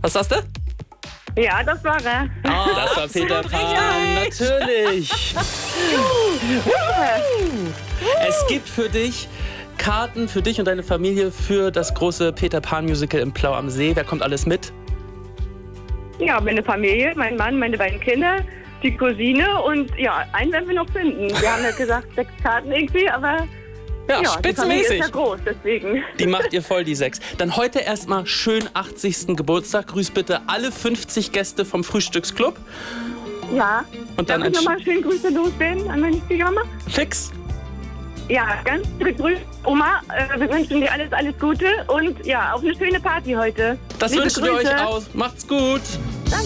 Was sagst du? Ja, das war er. Das war Peter Pan, natürlich. Es gibt für dich Karten für dich und deine Familie für das große Peter Pan Musical im Plau am See. Wer kommt alles mit? Ja, meine Familie, mein Mann, meine beiden Kinder, die Cousine und ja, einen werden wir noch finden. Wir haben ja gesagt 6 Karten irgendwie, aber Ja, die Familie spitzenmäßig. ist ja groß, deswegen. Die macht ihr voll, die 6. Dann heute erstmal schön 80. Geburtstag. Grüß bitte alle 50 Gäste vom Frühstücksclub. Ja, Und dann darf ich nochmal schöne Grüße loswerden an meine Schwiegermama? Fix. Ja, ganz liebe Grüße, Oma. Wir wünschen dir alles Gute und ja, auch eine schöne Party heute. Das Liebe wünschen wir Grüße. euch aus. Macht's gut. Danke.